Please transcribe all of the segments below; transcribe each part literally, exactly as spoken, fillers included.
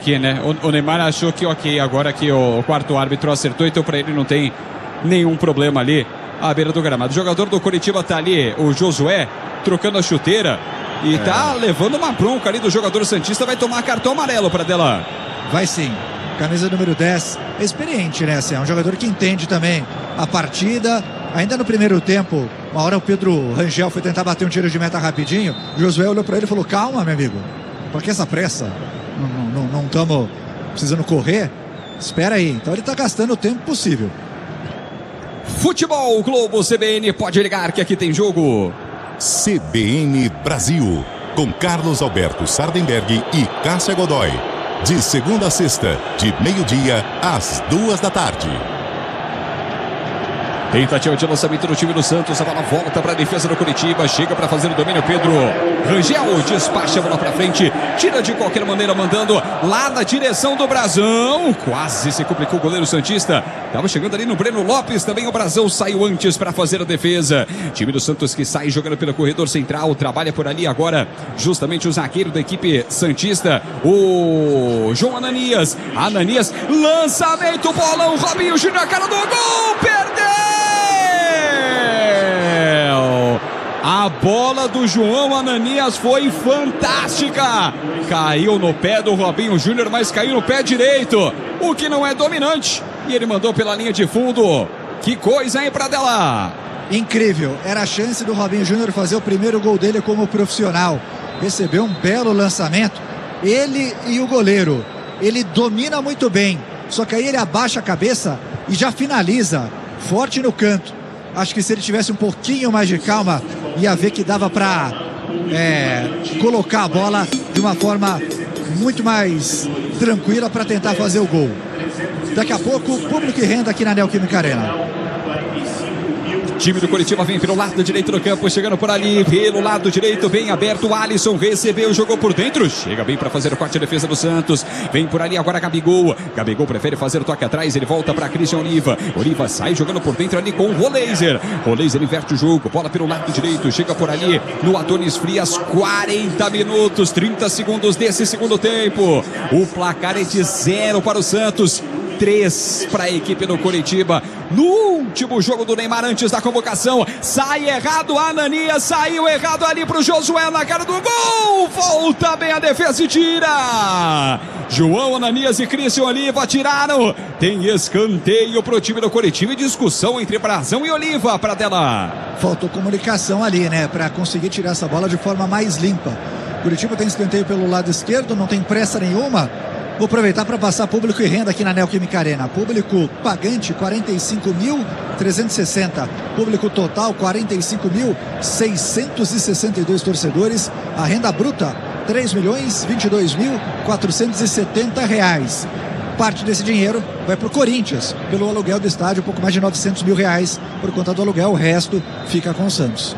aqui, né? O, o Neymar achou que ok, agora que o quarto árbitro acertou, então pra ele não tem nenhum problema ali à beira do gramado. O jogador do Coritiba tá ali, o Josué, trocando a chuteira e é. tá levando uma bronca ali do jogador santista, vai tomar cartão amarelo pra dela. Vai sim. Camisa número dez, experiente, né? Assim, é um jogador que entende também a partida. Ainda no primeiro tempo, uma hora o Pedro Rangel foi tentar bater um tiro de meta rapidinho. O Josué olhou pra ele e falou: calma, meu amigo, por que essa pressa? Não estamos precisando correr? Espera aí. Então ele tá gastando o tempo possível. Futebol Globo C B N, pode ligar que aqui tem jogo. C B N Brasil, com Carlos Alberto Sardenberg e Cássia Godoy. De segunda a sexta, de meio-dia às duas da tarde. Tentativa de lançamento do time do Santos. A bola volta para a defesa do Coritiba. Chega para fazer o domínio Pedro Rangel. Despacha a bola para frente. Tira de qualquer maneira, mandando lá na direção do Brazão. Quase se complicou o goleiro santista. Estava chegando ali no Breno Lopes. Também o Brazão saiu antes para fazer a defesa. Time do Santos que sai jogando pelo corredor central. Trabalha por ali agora justamente o zagueiro da equipe santista, o João Ananias. Ananias, lançamento, bolão. Robinho Júnior, cara do gol. Perdeu! A bola do João Ananias foi fantástica. Caiu no pé do Robinho Júnior, mas caiu no pé direito, o que não é dominante. E ele mandou pela linha de fundo. Que coisa, hein, Pradella? Incrível. Era a chance do Robinho Júnior fazer o primeiro gol dele como profissional. Recebeu um belo lançamento. Ele e o goleiro. Ele domina muito bem. Só que aí ele abaixa a cabeça e já finaliza. Forte no canto. Acho que se ele tivesse um pouquinho mais de calma, ia ver que dava para é, colocar a bola de uma forma muito mais tranquila para tentar fazer o gol. Daqui a pouco, público e renda aqui na Neoquímica Arena. Time do Coritiba vem pelo lado direito do campo, chegando por ali, pelo lado direito, bem aberto, o Alisson recebeu, jogou por dentro, chega bem para fazer o corte de defesa do Santos, vem por ali agora Gabigol, Gabigol prefere fazer o toque atrás, ele volta para Christian Oliva, Oliva sai jogando por dentro ali com o Roleiser, Roleiser inverte o jogo, bola pelo lado direito, chega por ali no Adonis Frias, quarenta minutos, trinta segundos desse segundo tempo, o placar é de zero para o Santos, três para a equipe do Coritiba. No último jogo do Neymar antes da convocação, sai errado Ananias, saiu errado ali para o Josué na cara do gol, volta bem a defesa e tira. João Ananias e Christian Oliva tiraram. Tem escanteio para o time do Coritiba e discussão entre Brazão e Oliva, Pradella. Faltou comunicação ali, né, para conseguir tirar essa bola de forma mais limpa. Curitiba tem escanteio pelo lado esquerdo, não tem pressa nenhuma. Vou aproveitar para passar público e renda aqui na Neoquímica Arena. Público pagante quarenta e cinco mil trezentos e sessenta. Público total quarenta e cinco mil seiscentos e sessenta e dois torcedores. A renda bruta três milhões vinte e dois mil quatrocentos e setenta reais. Parte desse dinheiro vai para o Corinthians, pelo aluguel do estádio, um pouco mais de novecentos mil reais por conta do aluguel. O resto fica com o Santos.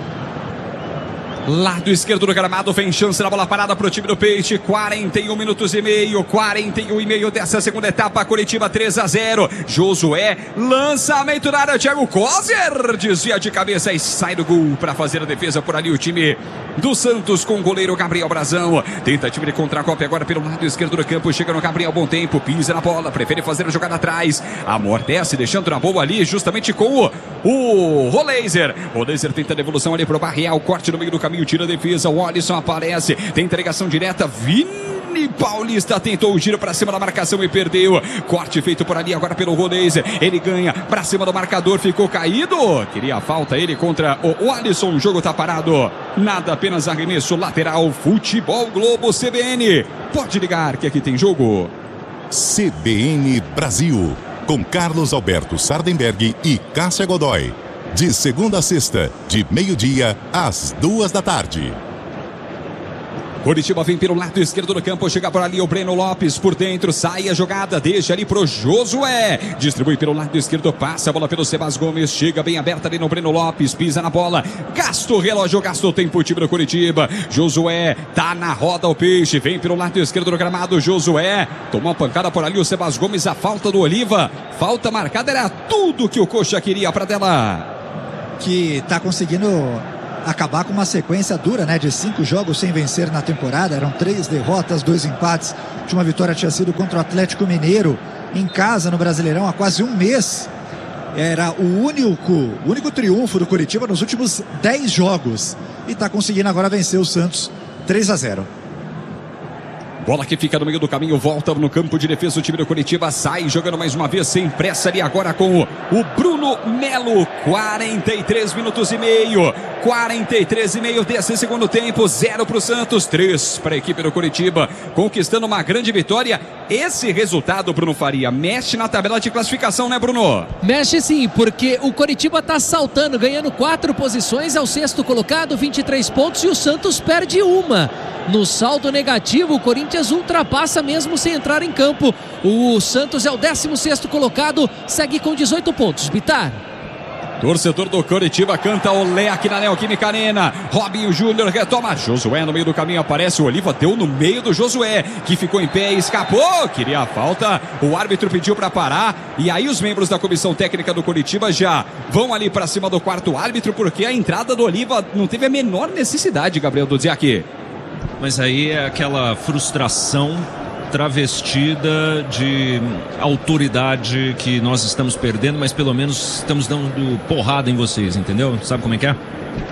Lado esquerdo do gramado, vem chance na bola parada para o time do Peixe, quarenta e um minutos e meio, quarenta e um e meio dessa segunda etapa, Coritiba três a zero, Josué, lançamento na área, Thiago Kozer, desvia de cabeça e sai do gol para fazer a defesa por ali o time do Santos com o goleiro Gabriel Brazão, tentativa de contra-golpe agora pelo lado esquerdo do campo, chega no Gabriel, bom tempo, pisa na bola, prefere fazer a jogada atrás, amortece, deixando na boa ali, justamente com o, o Roleiser, Roleiser tenta a devolução ali para o Barrial, corte no meio do caminho, tira a defesa, o Alisson aparece, tem entregação direta, Vini Paulista tentou o giro para cima da marcação e perdeu, corte feito por ali agora pelo Roleiser, ele ganha para cima do marcador, ficou caído, queria a falta ele contra o Alisson, o jogo tá parado, nada, apenas arremesso lateral. Futebol Globo C B N, pode ligar que aqui tem jogo. C B N Brasil, com Carlos Alberto Sardenberg e Cássia Godoy. De segunda a sexta, de meio-dia às duas da tarde. Coritiba vem pelo lado esquerdo do campo, chega por ali o Breno Lopes por dentro, sai a jogada, deixa ali pro Josué, distribui pelo lado esquerdo, passa a bola pelo Sebas Gomes, chega bem aberta ali no Breno Lopes, pisa na bola, gasta o relógio, gasta o tempo o time do Coritiba, Josué tá na roda o Peixe, vem pelo lado esquerdo do gramado, Josué, tomou uma pancada por ali o Sebas Gomes, a falta do Oliva, falta marcada, era tudo que o Coxa queria, Pradella. Que tá conseguindo acabar com uma sequência dura, né, de cinco jogos sem vencer na temporada. Eram três derrotas, dois empates. A última vitória tinha sido contra o Atlético Mineiro em casa no Brasileirão há quase um mês. Era o único, o único triunfo do Coritiba nos últimos dez jogos e está conseguindo agora vencer o Santos três a zero. Bola que fica no meio do caminho, volta no campo de defesa, o time do Coritiba sai jogando mais uma vez sem pressa ali agora com o Bruno Melo. quarenta e três minutos e meio, quarenta e três e meio desse segundo tempo, zero para o Santos, três para a equipe do Coritiba, conquistando uma grande vitória. Esse resultado, Bruno Faria, mexe na tabela de classificação, né, Bruno? Mexe sim, porque o Coritiba está saltando, ganhando quatro posições, é o sexto colocado, vinte e três pontos, e o Santos perde uma. No saldo negativo, o Corinthians ultrapassa mesmo sem entrar em campo. O Santos é o décimo sexto colocado, segue com dezoito pontos. Bitar. Torcedor do Coritiba canta olé aqui na Neoquímica Arena. Robinho Júnior retoma. Josué no meio do caminho aparece. O Oliva deu no meio do Josué, que ficou em pé e escapou. Queria a falta. O árbitro pediu para parar. E aí os membros da comissão técnica do Coritiba já vão ali para cima do quarto árbitro, porque a entrada do Oliva não teve a menor necessidade, Gabriel Dudziak. Mas aí é aquela frustração travestida de autoridade que nós estamos perdendo, mas pelo menos estamos dando porrada em vocês, entendeu? Sabe como é que é?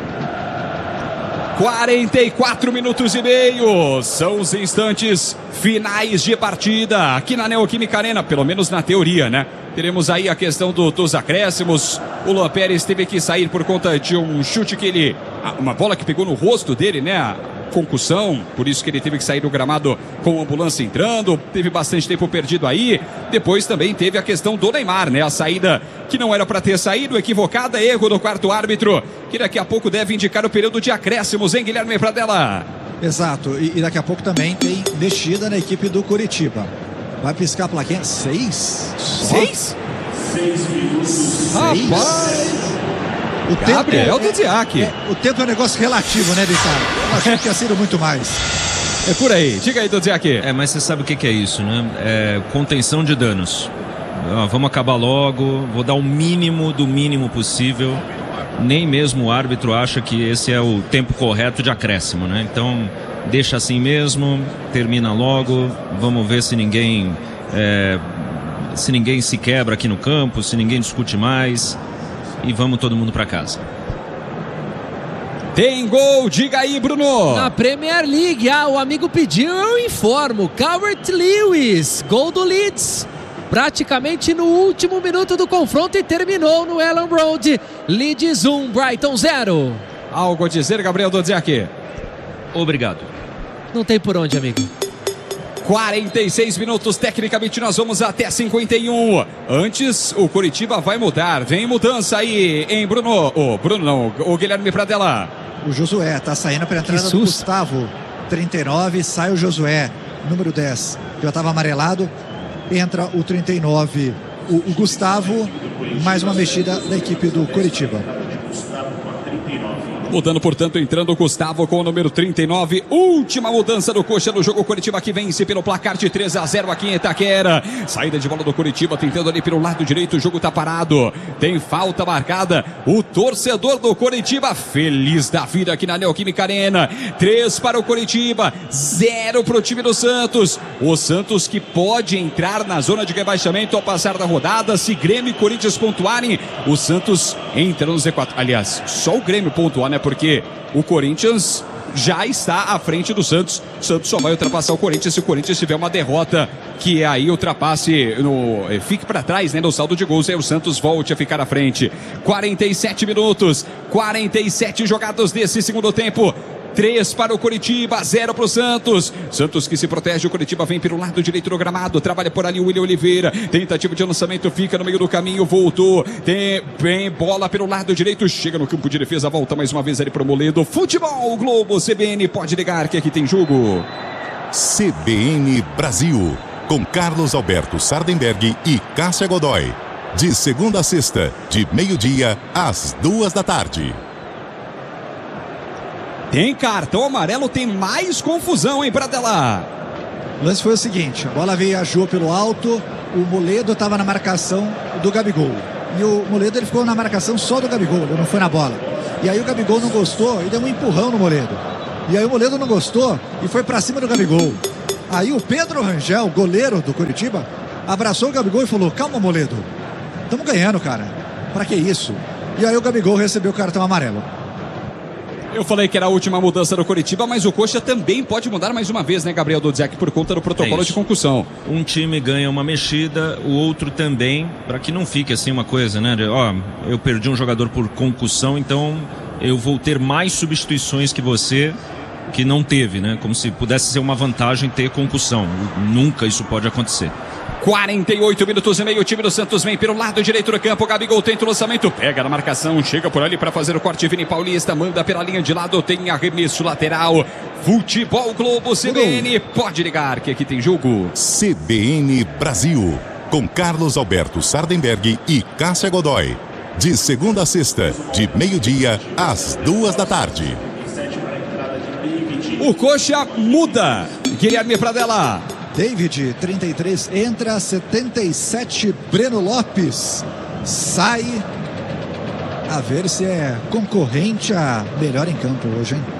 quarenta e quatro minutos e meio, são os instantes finais de partida aqui na Neoquímica Arena, pelo menos na teoria, né? Teremos aí a questão do, dos acréscimos. O Luan Pérez teve que sair por conta de um chute que ele... uma bola que pegou no rosto dele, né? Concussão, por isso que ele teve que sair do gramado com a ambulância entrando, teve bastante tempo perdido aí. Depois também teve a questão do Neymar, né? A saída que não era para ter saído, equivocada, erro do quarto árbitro, que daqui a pouco deve indicar o período de acréscimos, hein, Guilherme Pradella? Exato, e, e daqui a pouco também tem mexida na equipe do Curitiba. Vai piscar a plaquinha, seis? Seis? Seis minutos. Rapaz! O Gabriel tempo é, Dudziak. É, o tempo é um negócio relativo, né, Vitar? Eu achei que tinha sido muito mais. É por aí, diga aí, Dudziak. É, mas você sabe o que, que é isso, né? É contenção de danos. Ah, vamos acabar logo, vou dar o mínimo do mínimo possível. Nem mesmo o árbitro acha que esse é o tempo correto de acréscimo, né? Então, deixa assim mesmo, termina logo, vamos ver se ninguém, é, se ninguém se quebra aqui no campo, se ninguém discute mais. E vamos todo mundo para casa. Tem gol, diga aí, Bruno. Na Premier League, ah, o amigo pediu, eu informo. Calvert Lewis, gol do Leeds. Praticamente no último minuto do confronto e terminou no Elland Road. Leeds um, Brighton zero. Algo a dizer, Gabriel Dudziak? Obrigado. Não tem por onde, amigo. quarenta e seis minutos, tecnicamente nós vamos até cinquenta e um. Antes, o Coritiba vai mudar. Vem mudança aí, hein, Bruno? O oh, Bruno não, o Guilherme Pradella. O Josué tá saindo para a entrada do Gustavo. trinta e nove, sai o Josué, número dez. Já estava amarelado. Entra o trinta e nove, o, o Gustavo. Mais uma mexida da equipe do Coritiba. Mudando, portanto, entrando o Gustavo com o número trinta e nove. Última mudança do Coxa no jogo. Coritiba que vence pelo placar de três a zero aqui em Itaquera. Saída de bola do Coritiba, tentando ali pelo lado direito. O jogo tá parado. Tem falta marcada. O torcedor do Coritiba feliz da vida aqui na Neoquímica Arena. três para o Coritiba, zero para o time do Santos. O Santos que pode entrar na zona de rebaixamento ao passar da rodada. Se Grêmio e Corinthians pontuarem, o Santos entra no Z quatro. Aliás, só o Grêmio pontuar, né? Porque o Corinthians já está à frente do Santos. O Santos só vai ultrapassar o Corinthians se o Corinthians tiver uma derrota que aí ultrapasse, no, fique para trás, né, no saldo de gols, aí o Santos volte a ficar à frente. quarenta e sete minutos, quarenta e sete jogados desse segundo tempo. três para o Coritiba, zero para o Santos. Santos que se protege, o Coritiba vem pelo lado direito do gramado, trabalha por ali o William Oliveira, tentativa de lançamento, fica no meio do caminho, voltou, tem bem bola pelo lado direito, chega no campo de defesa, volta mais uma vez ali para o Moledo. Futebol Globo, C B N, pode ligar que aqui tem jogo. C B N Brasil, com Carlos Alberto Sardenberg e Cássia Godoy. De segunda a sexta, de meio-dia às duas da tarde. Tem cartão amarelo, tem mais confusão, hein, Pradella? O lance foi o seguinte, a bola viajou pelo alto, o Moledo estava na marcação do Gabigol. E o Moledo ele ficou na marcação só do Gabigol, ele não foi na bola. E aí o Gabigol não gostou e deu um empurrão no Moledo. E aí o Moledo não gostou e foi pra cima do Gabigol. Aí o Pedro Rangel, goleiro do Coritiba, abraçou o Gabigol e falou: calma, Moledo, estamos ganhando, cara, pra que isso? E aí o Gabigol recebeu o cartão amarelo. Eu falei que era a última mudança do Coritiba, mas o Coxa também pode mudar mais uma vez, né, Gabriel Dudziak, por conta do protocolo é de concussão. Um time ganha uma mexida, o outro também, para que não fique assim uma coisa, né? Ó, eu perdi um jogador por concussão, então eu vou ter mais substituições que você, que não teve, né? Como se pudesse ser uma vantagem ter concussão. Nunca isso pode acontecer. quarenta e oito minutos e meio, o time do Santos vem pelo lado direito do campo, Gabigol tenta o lançamento, pega na marcação, chega por ali para fazer o corte, Vini Paulista manda pela linha de lado, tem arremesso lateral, Futebol Globo C B N, pode ligar que aqui tem jogo. C B N Brasil, com Carlos Alberto Sardenberg e Cássia Godoy, de segunda a sexta, de meio-dia às duas da tarde. O Coxa muda, Guilherme Pradella. David, trinta e três, entra, setenta e sete, Breno Lopes sai. A ver se é concorrente a melhor em campo hoje, hein?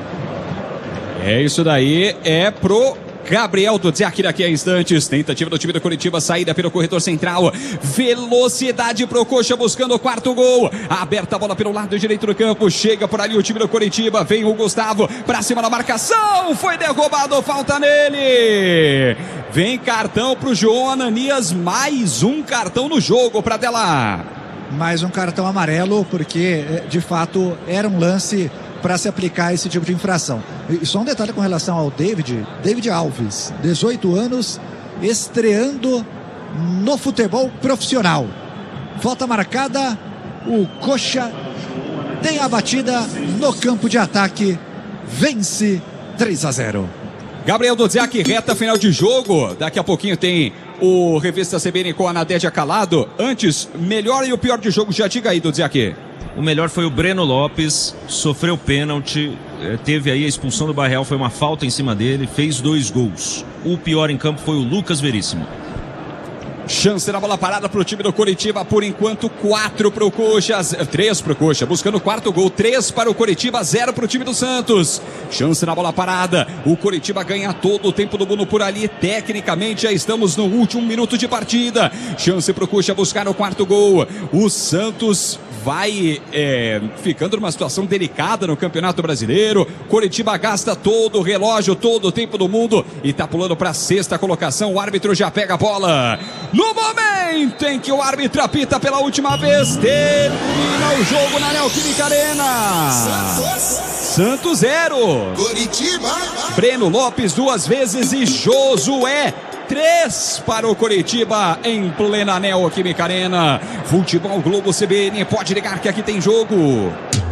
É isso daí, é pro Gabriel Dudziak daqui a instantes. Tentativa do time do Coritiba, saída pelo corredor central. Velocidade pro Coxa buscando o quarto gol. Aberta a bola pelo lado direito do campo. Chega por ali o time do Coritiba. Vem o Gustavo pra cima da marcação. Foi derrubado, falta nele. Vem cartão pro João Ananias. Mais um cartão no jogo, Pradella. Mais um cartão amarelo, porque de fato era um lance para se aplicar esse tipo de infração. E só um detalhe com relação ao David, David Alves, dezoito anos, estreando no futebol profissional. Falta marcada, o Coxa tem a batida no campo de ataque, vence três a zero. Gabriel Dudziak, reta final de jogo, daqui a pouquinho tem o Revista C B N com a Nadédia Calado. Antes, melhor e o pior de jogo, já diga aí, Dudziak. O melhor foi o Breno Lopes, sofreu pênalti, teve aí a expulsão do Barreal, foi uma falta em cima dele, fez dois gols. O pior em campo foi o Lucas Veríssimo. Chance na bola parada pro time do Coritiba, por enquanto quatro pro Coxa, três pro Coxa, buscando o quarto gol, três para o Coritiba, zero pro time do Santos. Chance na bola parada, o Coritiba ganha todo o tempo do mundo por ali, tecnicamente já estamos no último minuto de partida. Chance pro Coxa buscar o quarto gol, o Santos vai é, ficando numa situação delicada no Campeonato Brasileiro. Coritiba gasta todo o relógio, todo o tempo do mundo e tá pulando para a sexta colocação. O árbitro já pega a bola. No momento em que o árbitro apita pela última vez, termina o jogo na Neoquímica Arena. Santos, Santos zero. Coritiba. Breno Lopes duas vezes e Josué três para o Coritiba em plena Neoquímica Arena. Futebol Globo C B N, pode ligar que aqui tem jogo.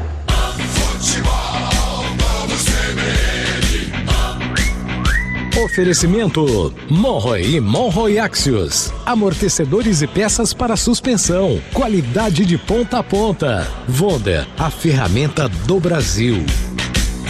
Oferecimento Monroy e Monroy Axios. Amortecedores e peças para suspensão. Qualidade de ponta a ponta. Wonder, a ferramenta do Brasil.